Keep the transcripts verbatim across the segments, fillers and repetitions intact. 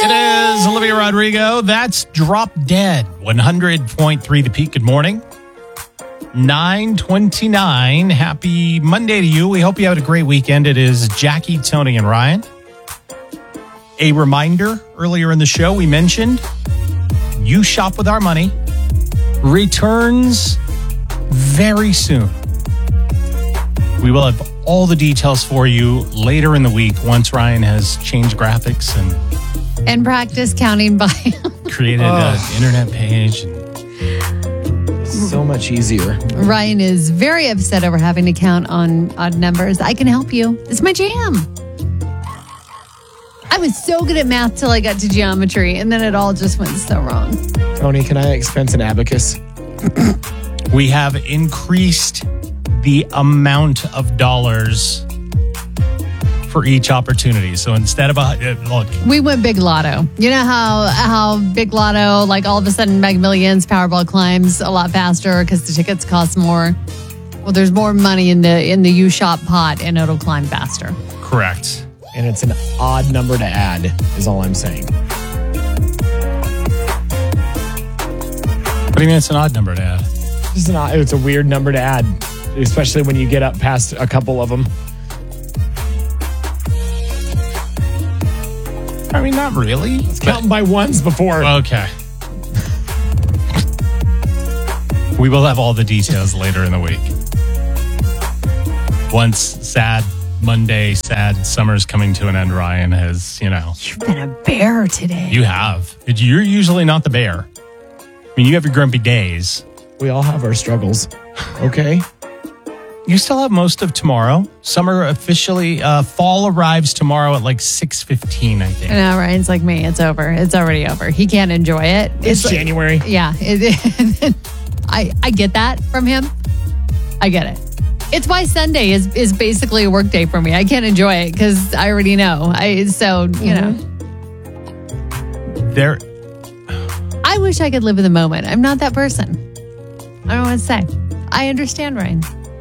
It is Olivia Rodrigo. That's Drop Dead. one hundred point three The Peak. Good morning. nine twenty-nine. Happy Monday to you. We hope you had a great weekend. It is Jackie, Tony, and Ryan. A reminder, earlier in the show, we mentioned You Shop With Our Money returns very soon. We will have all the details for you later in the week once Ryan has changed graphics and and practice counting by created an internet page. So much easier. Ryan is very upset over having to count on odd numbers. I can help you. It's my jam. I was so good at math till I got to geometry, and then it all just went so wrong. Tony, can I expense an abacus? We have increased the amount of dollars for each opportunity. So instead of a look, we went Big Lotto. You know how how Big Lotto, like all of a sudden Mega Millions, Powerball climbs a lot faster because the tickets cost more. Well, there's more money in the in the U Shop pot, and it'll climb faster. Correct. And it's an odd number to add, is all I'm saying. What do you mean it's an odd number to add? It's, an odd, it's a weird number to add, especially when you get up past a couple of them. I mean, not really. Let's count them by ones before. Okay. We will have all the details later in the week. Once sad Monday, sad summer's coming to an end, Ryan has, you know. You've been a bear today. You have. You're usually not the bear. I mean, you have your grumpy days. We all have our struggles. Okay. You still have most of tomorrow. Summer officially, uh, fall arrives tomorrow at like six fifteen, I think. I know, Ryan's like me. It's over. It's already over. He can't enjoy it. It's, like, January. Yeah. It, I, I get that from him. I get it. It's why Sunday is, is basically a work day for me. I can't enjoy it because I already know. I So, you mm-hmm. know. There. I wish I could live in the moment. I'm not that person. I don't know what to say. I understand, Ryan.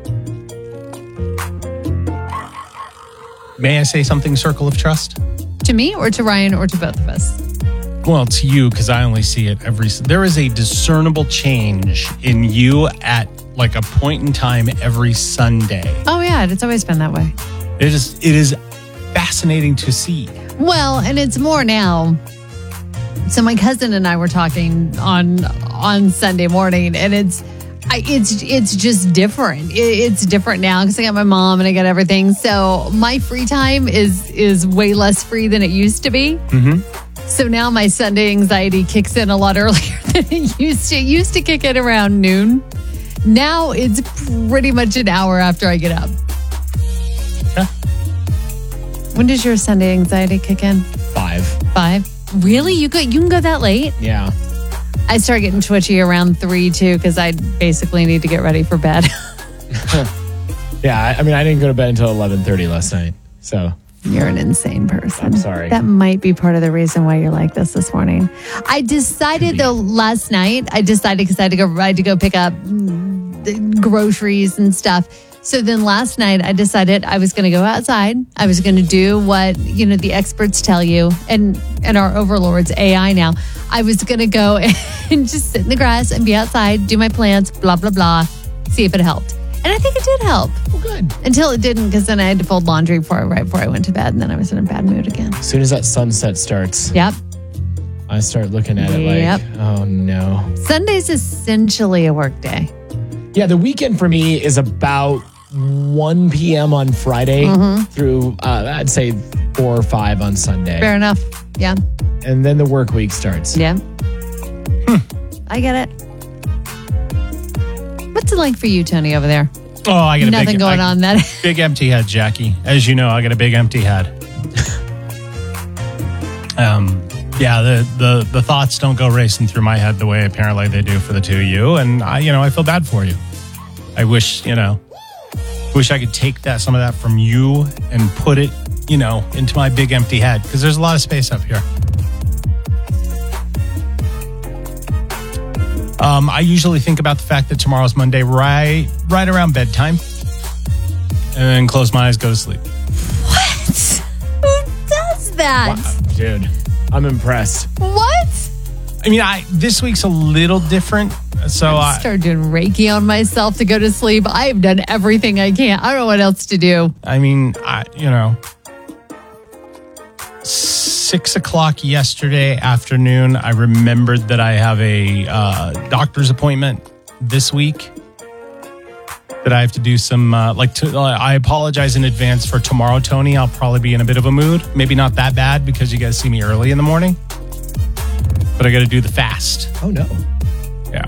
May I say something, Circle of Trust? To me or to Ryan or to both of us? Well, to you, because I only see it every... There is a discernible change in you at like a point in time every Sunday. Oh, yeah. It's always been that way. It is, it is fascinating to see. Well, and it's more now. So my cousin and I were talking on on Sunday morning, and it's I, it's it's just different. It, it's different now because I got my mom and I got everything. So my free time is is way less free than it used to be. Mm-hmm. So now my Sunday anxiety kicks in a lot earlier than it used to. It used to kick in around noon. Now it's pretty much an hour after I get up. Okay. When does your Sunday anxiety kick in? Five. Five. Really? You go? You can go that late? Yeah. I start getting twitchy around three too because I basically need to get ready for bed. Yeah, I, I mean, I didn't go to bed until eleven thirty last night. So You're an insane person. I'm sorry. That might be part of the reason why you're like this this morning. I decided though last night. I decided because I had to go. I had to go pick up mm, groceries and stuff. So then last night I decided I was going to go outside. I was going to do what, you know, the experts tell you and, and our overlords, A I now. I was going to go and just sit in the grass and be outside, do my plants, blah, blah, blah, see if it helped. And I think it did help. well, good. Until it didn't, because then I had to fold laundry before, right before I went to bed, and then I was in a bad mood again. As soon as that sunset starts, Yep. I start looking at it Yep. like, oh no. Sunday's essentially a work day. Yeah, the weekend for me is about one p.m. on Friday Mm-hmm. through, uh, I'd say, four or five on Sunday. Fair enough. Yeah. And then the work week starts. Yeah. I get it. What's it like for you, Tony, over there? Oh, I got a Nothing big, going I, on that. big empty head, Jackie. As you know, I got a big empty head. um, yeah, the, the the thoughts don't go racing through my head the way apparently they do for the two of you, and I, you know, I feel bad for you. I wish, you know, wish I could take that some of that from you and put it, you know, into my big empty head because there's a lot of space up here. Um, I usually think about the fact that tomorrow's Monday right right around bedtime and then close my eyes, go to sleep. What? Who does that? Wow, dude. I'm impressed. What? I mean, I this week's a little different. So I I started doing Reiki on myself to go to sleep. I've done everything I can. I don't know what else to do. I mean, I you know, six o'clock yesterday afternoon, I remembered that I have a uh, doctor's appointment this week. That I have to do some, uh, like, to, uh, I apologize in advance for tomorrow, Tony. I'll probably be in a bit of a mood. Maybe not that bad because you guys see me early in the morning. But I got to do the fast. Oh, no. Yeah.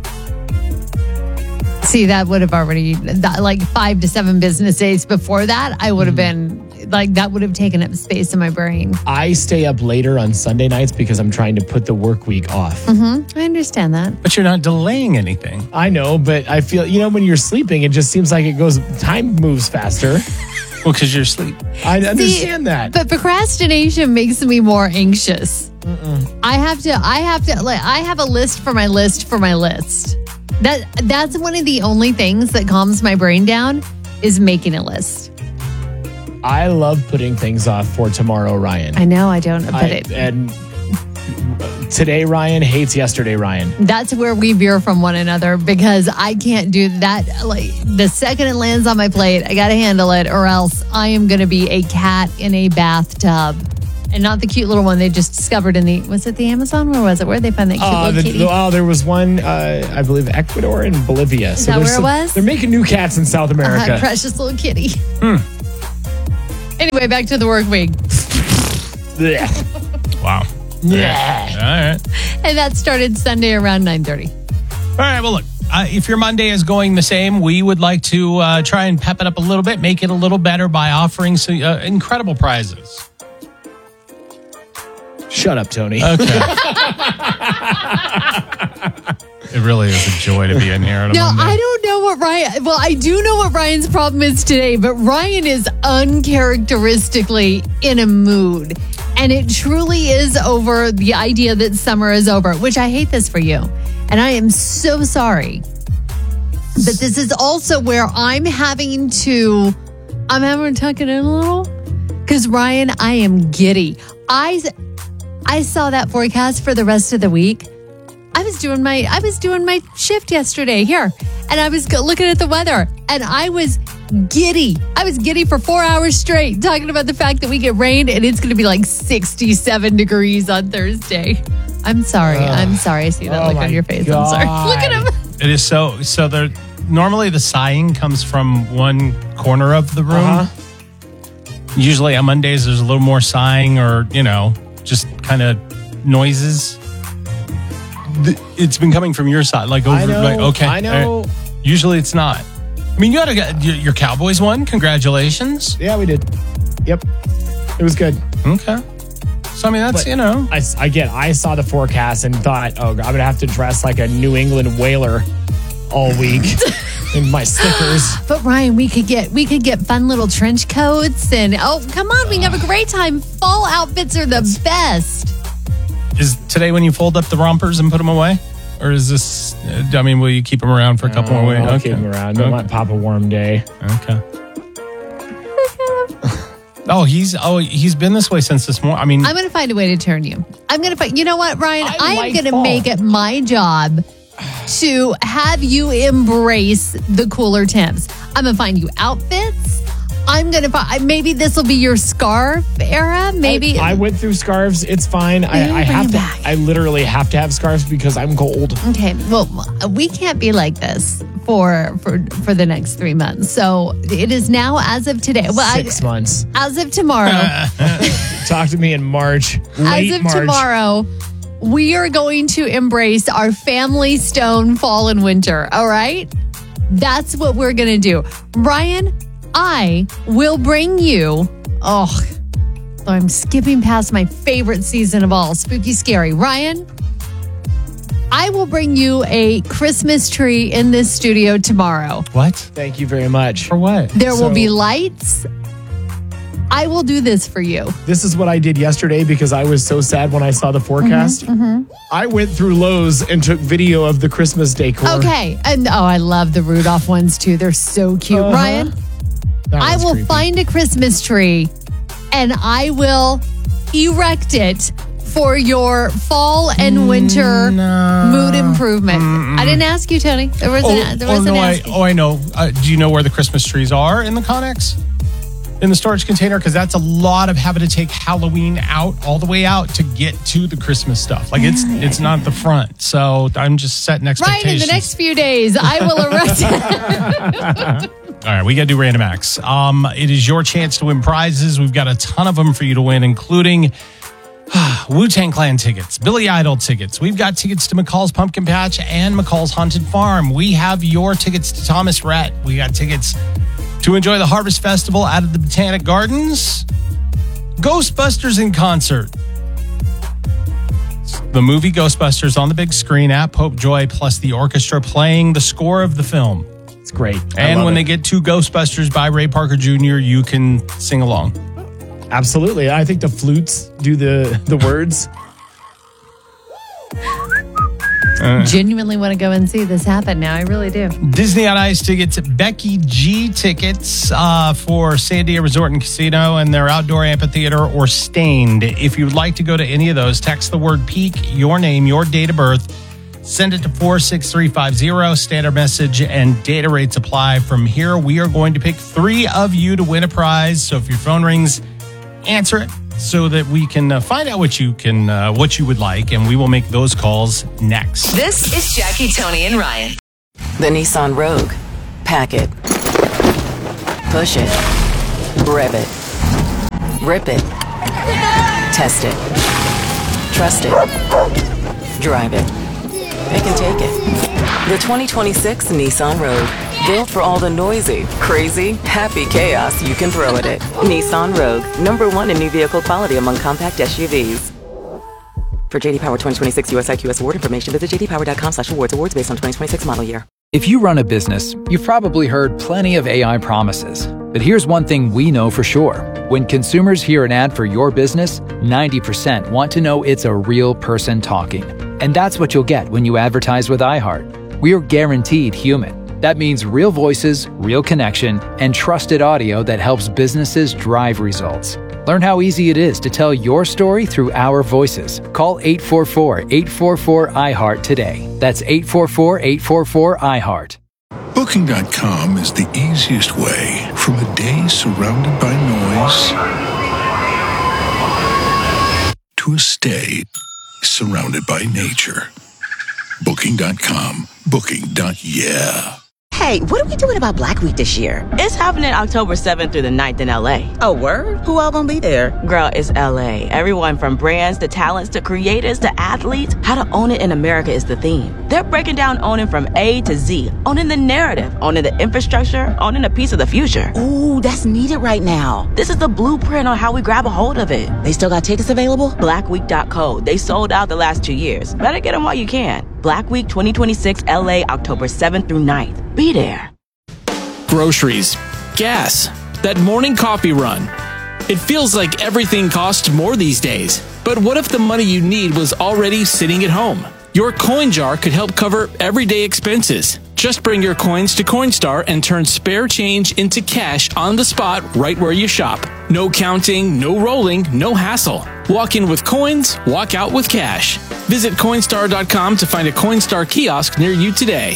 See, that would have already, that, like five to seven business days before that, I would have been, like, that would have taken up space in my brain. I stay up later on Sunday nights because I'm trying to put the work week off. Mm-hmm. I understand that. But you're not delaying anything. I know, but I feel, you know, when you're sleeping, it just seems like it goes, time moves faster. Well, because you're asleep. I understand See, that. But procrastination makes me more anxious. Mm-mm. I have to, I have to, like, I have a list for my list for my list. That That's one of the only things that calms my brain down is making a list. I love putting things off for tomorrow, Ryan. I know I don't, but I, it, and today, Ryan hates yesterday, Ryan. that's where we veer from one another because I can't do that. Like the second it lands on my plate, I got to handle it or else I am going to be a cat in a bathtub. And not the cute little one they just discovered in the, was it the Amazon? Where was it? Where'd they find that cute Uh, little the, kitty? the, oh, there was one, uh, I believe, Ecuador and Bolivia. Is that there's where it some- was? They're making new cats in South America. Uh, precious little kitty. Anyway, back to the work week. Blech. Wow. Yeah. All right. And that started Sunday around nine thirty. All right. Well, look, uh, if your Monday is going the same, we would like to uh, try and pep it up a little bit, make it a little better by offering some uh, incredible prizes. Shut up, Tony. Okay. It really is a joy to be in here on a Now, Monday. I don't know what Ryan, well, I do know what Ryan's problem is today, but Ryan is uncharacteristically in a mood. And it truly is over the idea that summer is over, which I hate this for you. And I am so sorry. But this is also where I'm having to, I'm having to tuck it in a little. Because Ryan, I am giddy. I, I saw that forecast for the rest of the week. I was doing my I was doing my shift yesterday here, and I was go- looking at the weather, and I was giddy. I was giddy for four hours straight, talking about the fact that we get rain, and it's going to be like sixty-seven degrees on Thursday. I'm sorry. Ugh. I'm sorry. I see that Oh look my on your face. I'm sorry. God. Look at him. It is so, so there, normally the sighing comes from one corner of the room. Uh-huh. Usually on Mondays, there's a little more sighing or, you know, just kind of noises. Th- It's been coming from your side, like over, I know, like, okay. I know. all right. Usually it's not. I mean, you got to get your, your Cowboys won. Congratulations. Yeah, we did. Yep. It was good. Okay. So, I mean, that's, But- you know. I, again, I saw the forecast and thought, oh, I'm going to have to dress like a New England whaler all week in my slickers. But Ryan, we could get we could get fun little trench coats, and oh, come on, we can have a great time. Fall outfits are the best. Is today when you fold up the rompers and put them away? Or is this, I mean, will you keep them around for a couple more Oh, weeks? I'll keep them around. Don't let Papa Warm Day. Okay. Oh, he's oh he's been this way since this morning. I mean, I'm going to find a way to turn you. I'm going to find, you know what, Ryan? I I'm like going to fall. make it my job to have you embrace the cooler temps. I'm going to find you outfits. I'm going to find, maybe this will be your scarf era. Maybe. I, I went through scarves. It's fine. I, Maybe I bring have it to. back. I literally have to have scarves because I'm cold. Okay, well, we can't be like this for for for the next three months. So it is now as of today. Well, Six I, months. as of tomorrow, Talk to me in March. Late as of March. tomorrow, we are going to embrace our family stone fall and winter. All right, that's what we're gonna do. Ryan, I will bring you. Oh, I'm skipping past my favorite season of all, spooky, scary. Ryan, I will bring you a Christmas tree in this studio tomorrow. what? Thank you very much. For what? There will So- be lights. I will do this for you. This is what I did yesterday because I was so sad when I saw the forecast. I went through Lowe's and took video of the Christmas decor. Okay. And oh, I love the Rudolph ones too. They're so cute. Uh-huh. Ryan, That I was will creepy. find a Christmas tree and I will erect it for your fall and winter No. mood improvement? Mm-mm. I didn't ask you, Tony. There was Oh, an, there oh was no, an I, ask. oh, I know. Uh, do you know where the Christmas trees are in the Connex? In the storage container? Because that's a lot of having to take Halloween out all the way out to get to the Christmas stuff. Like it's Yeah, it's yeah, not yeah. the front. So I'm just setting expectations. Right, in the next few days, I will erect. All right, we got to do random acts. Um, it is your chance to win prizes. We've got a ton of them for you to win, including Wu-Tang Clan tickets, Billy Idol tickets. We've got tickets to McCall's Pumpkin Patch and McCall's Haunted Farm. We have your tickets to Thomas Rhett. We got tickets to enjoy the Harvest Festival out of the Botanic Gardens. Ghostbusters in concert. The movie Ghostbusters on the big screen at Pope Joy, plus the orchestra playing the score of the film. It's great. And when it. they get to Ghostbusters by Ray Parker Junior, you can sing along. Absolutely. I think the flutes do the, the words. Uh, Genuinely want to go and see this happen now. I really do. Disney on Ice tickets, Becky G tickets uh, for Sandia Resort and Casino and their outdoor amphitheater, or Stained. If you would like to go to any of those, text the word peak, your name, your date of birth, send it to four six three five zero, standard message, and data rates apply. From here, we are going to pick three of you to win a prize. So if your phone rings, answer it so that we can uh, find out what you can, uh, what you would like, and we will make those calls next. This is Jackie, Tony, and Ryan. The Nissan Rogue. Pack it. Push it. Rev it. Rip it. Test it. Trust it. Drive it. Pick and take it. The twenty twenty-six Nissan Rogue. Built for all the noisy, crazy, happy chaos you can throw at it. Nissan Rogue. Number one in new vehicle quality among compact S U Vs. For J D Power twenty twenty-six U S I Q S award information, visit j d power dot com slash awards. Awards based on twenty twenty-six model year. If you run a business, you've probably heard plenty of A I promises. But here's one thing we know for sure. When consumers hear an ad for your business, ninety percent want to know it's a real person talking. And that's what you'll get when you advertise with iHeart. We're guaranteed human. That means real voices, real connection, and trusted audio that helps businesses drive results. Learn how easy it is to tell your story through our voices. Call eight four four, eight four four, I heart today. That's eight four four, eight four four, I heart. Booking dot com is the easiest way from a day surrounded by noise to a stay surrounded by nature. Booking dot com. Booking. Yeah. Hey, what are we doing about Black Week this year? It's happening October seventh through the ninth in L A. Oh, word? Who all gonna be there? Girl, it's L A. Everyone from brands to talents to creators to athletes. How to own it in America is the theme. They're breaking down owning from A to Z. Owning the narrative, owning the infrastructure, owning a piece of the future. Ooh, that's needed right now. This is the blueprint on how we grab a hold of it. They still got tickets available? black week dot co. They sold out the last two years. Better get them while you can. Black Week twenty twenty-six L A, October seventh through ninth. Be there. Groceries, gas, that morning coffee run. It feels like everything costs more these days. But what if the money you need was already sitting at home? Your coin jar could help cover everyday expenses. Just bring your coins to Coinstar and turn spare change into cash on the spot right where you shop. No counting, no rolling, no hassle. Walk in with coins, walk out with cash. Visit Coinstar dot com to find a Coinstar kiosk near you today.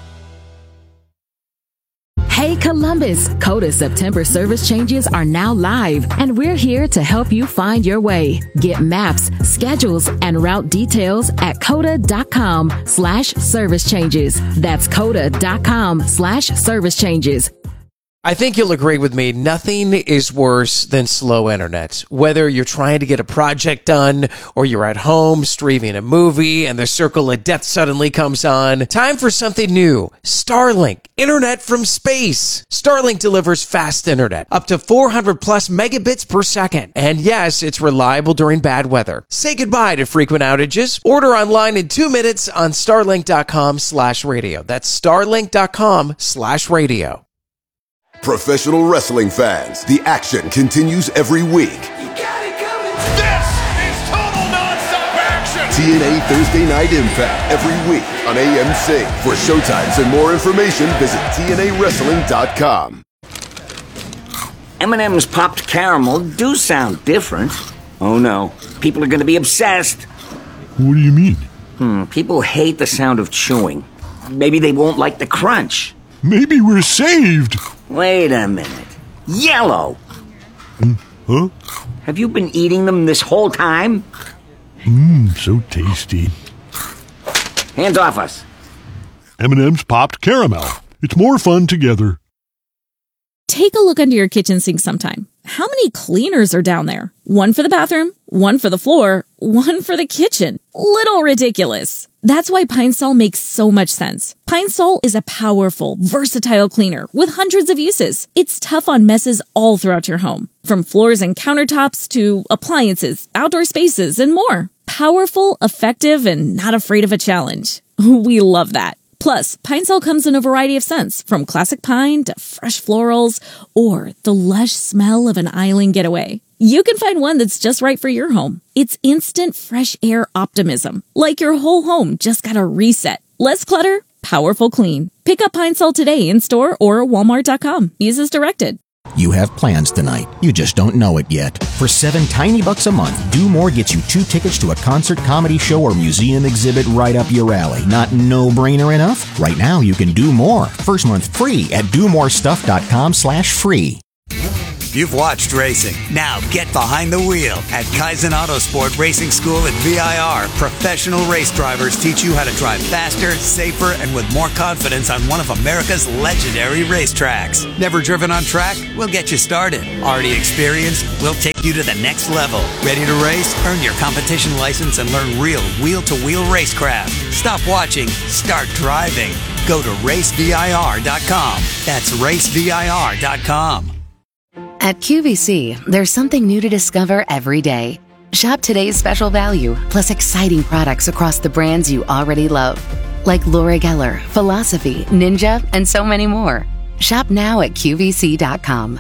Hey Columbus, Coda September service changes are now live, and we're here to help you find your way. Get maps, schedules, and route details at coda dot com slash service changes. That's coda dot com slash service changes. I think you'll agree with me, nothing is worse than slow internet. Whether you're trying to get a project done or you're at home streaming a movie and the circle of death suddenly comes on, time for something new. Starlink, internet from space. Starlink delivers fast internet, up to four hundred plus megabits per second. And yes, it's reliable during bad weather. Say goodbye to frequent outages. Order online in two minutes on starlink dot com slash radio. That's starlink dot com slash radio. Professional wrestling fans, the action continues every week. You got it coming. This is total nonstop action. T N A Thursday Night Impact every week on A M C. For showtimes and more information, visit T N A wrestling dot com. M and M's popped caramel do sound different. Oh no, people are going to be obsessed. What do you mean? Hmm, people hate the sound of chewing. Maybe they won't like the crunch. Maybe we're saved. Wait a minute. Yellow! Mm, huh? Have you been eating them this whole time? Mmm, so tasty. Hands off us. M and M's popped caramel. It's more fun together. Take a look under your kitchen sink sometime. How many cleaners are down there? One for the bathroom, one for the floor, one for the kitchen. Little ridiculous. That's why Pine Sol makes so much sense. Pine Sol is a powerful, versatile cleaner with hundreds of uses. It's tough on messes all throughout your home, from floors and countertops to appliances, outdoor spaces, and more. Powerful, effective, and not afraid of a challenge. We love that. Plus, Pine Sol comes in a variety of scents, from classic pine to fresh florals, or the lush smell of an island getaway. You can find one that's just right for your home. It's instant fresh air optimism, like your whole home just got a reset. Less clutter, powerful clean. Pick up Pine Sol today in store or walmart dot com. Use as directed. You have plans tonight. You just don't know it yet. For seven tiny bucks a month, Do More gets you two tickets to a concert, comedy show, or museum exhibit right up your alley. Not no-brainer enough? Right now, you can do more. First month free at do more stuff dot com slash free. You've watched racing. Now get behind the wheel. At Kaizen Autosport Racing School at V I R, professional race drivers teach you how to drive faster, safer, and with more confidence on one of America's legendary racetracks. Never driven on track? We'll get you started. Already experienced? We'll take you to the next level. Ready to race? Earn your competition license and learn real wheel-to-wheel racecraft. Stop watching. Start driving. Go to race V I R dot com. That's race V I R dot com. At Q V C, there's something new to discover every day. Shop today's special value, plus exciting products across the brands you already love, like Laura Geller, Philosophy, Ninja, and so many more. Shop now at Q V C dot com.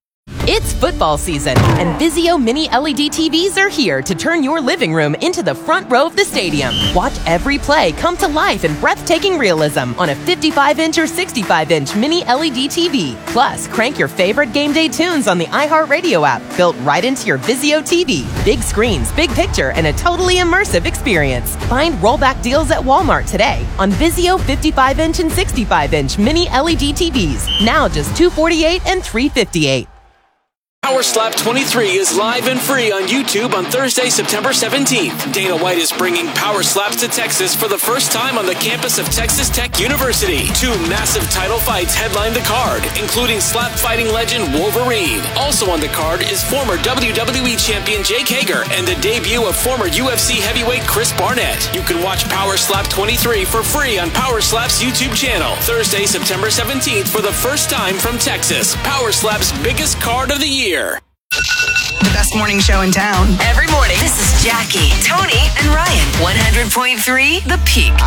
It's football season, and Vizio Mini L E D T Vs are here to turn your living room into the front row of the stadium. Watch every play come to life in breathtaking realism on a fifty-five inch or sixty-five inch Mini L E D T V. Plus, crank your favorite game day tunes on the iHeartRadio app, built right into your Vizio T V. Big screens, big picture, and a totally immersive experience. Find rollback deals at Walmart today on Vizio fifty-five inch and sixty-five inch Mini L E D T Vs. Now just two hundred forty-eight dollars and three hundred fifty-eight dollars. Power Slap twenty-three is live and free on YouTube on Thursday, September seventeenth. Dana White is bringing Power Slaps to Texas for the first time on the campus of Texas Tech University. Two massive title fights headline the card, including slap fighting legend Wolverine. Also on the card is former W W E champion Jake Hager and the debut of former U F C heavyweight Chris Barnett. You can watch Power Slap twenty-three for free on Power Slap's YouTube channel. Thursday, September seventeenth for the first time from Texas. Power Slap's biggest card of the year. The best morning show in town. Every morning, this is Jackie, Tony, and Ryan. one hundred point three The Peak.